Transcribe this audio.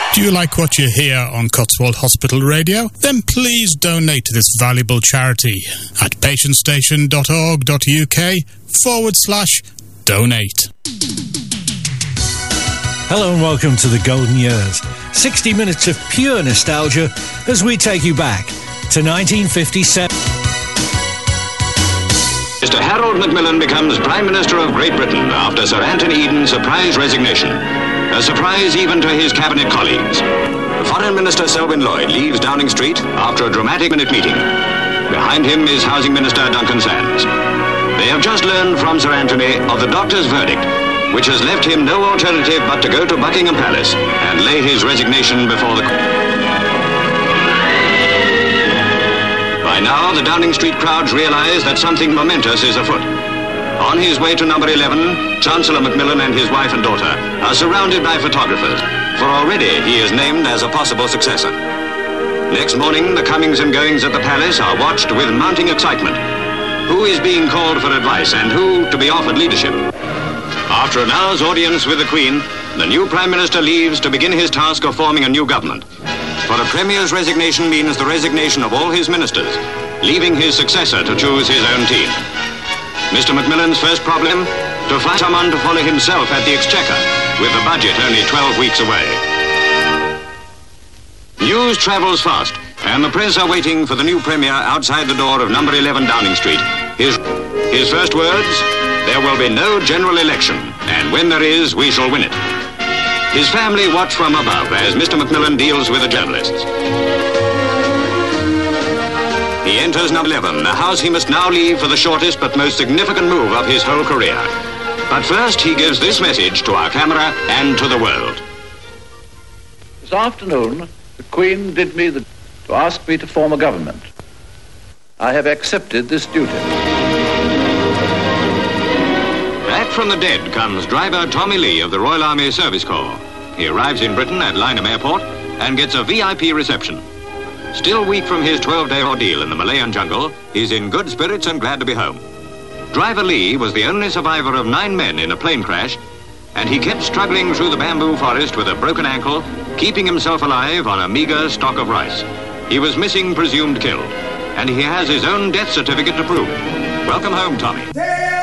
Do you like what you hear on Cotswold Hospital Radio? Then please donate to this valuable charity at patientstation.org.uk/donate. Hello and welcome to the Golden Years. 60 minutes of pure nostalgia as we take you back to 1957. Mr. Harold Macmillan becomes Prime Minister of Great Britain after Sir Anthony Eden's surprise resignation. A surprise even to his cabinet colleagues. Foreign Minister Selwyn Lloyd leaves Downing Street after a dramatic minute meeting. Behind him is Housing Minister Duncan Sands. They have just learned from Sir Anthony of the doctor's verdict, which has left him no alternative but to go to Buckingham Palace and lay his resignation before the By now, the Downing Street crowds realise that something momentous is afoot. On his way to number 11, Chancellor Macmillan and his wife and daughter are surrounded by photographers, for already he is named as a possible successor. Next morning, the comings and goings at the palace are watched with mounting excitement. Who is being called for advice and who to be offered leadership? After an hour's audience with the Queen, the new Prime Minister leaves to begin his task of forming a new government. For a Premier's resignation means the resignation of all his ministers, leaving his successor to choose his own team. Mr. Macmillan's first problem, to find someone to follow himself at the Exchequer, with the budget only 12 weeks away. News travels fast, and the press are waiting for the new Premier outside the door of number 11 Downing Street. His first words, there will be no general election, and when there is, we shall win it. His family watch from above as Mr. Macmillan deals with the journalists. He enters number 11, the house he must now leave for the shortest but most significant move of his whole career. But first, he gives this message to our camera and to the world. This afternoon, the Queen did me to ask me to form a government. I have accepted this duty. Back from the dead comes driver Tommy Lee of the Royal Army Service Corps. He arrives in Britain at Lynham Airport and gets a VIP reception. Still weak from his 12-day ordeal in the Malayan jungle, he's in good spirits and glad to be home. Driver Lee was the only survivor of 9 men in a plane crash, and he kept struggling through the bamboo forest with a broken ankle, keeping himself alive on a meager stock of rice. He was missing, presumed killed, and he has his own death certificate to prove it. Welcome home, Tommy.